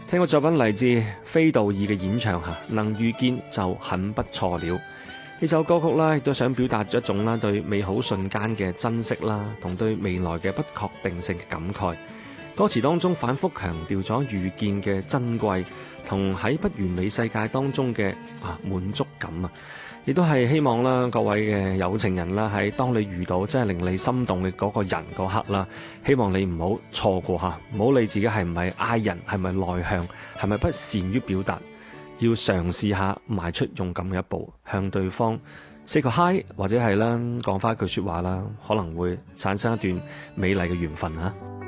聽個作品嚟自非道爾嘅演唱下，能遇見就很不錯了。呢首歌曲啦，亦都想表達咗一種啦對美好瞬間嘅珍惜啦，同對未來嘅不確定性嘅感慨。歌詞當中反覆強調咗遇見嘅珍貴，同喺不完美世界當中嘅滿足感啊！亦都係希望啦，各位嘅有情人啦，喺當你遇到真係令你心動嘅嗰個人嗰刻啦，希望你唔好錯過嚇，唔好理自己係唔係 I 人，係咪內向，係咪不善於表達，要嘗試下邁出勇敢嘅一步，向對方 say 個 hi， 或者係啦講翻一句説話啦，可能會產生一段美麗嘅緣分嚇。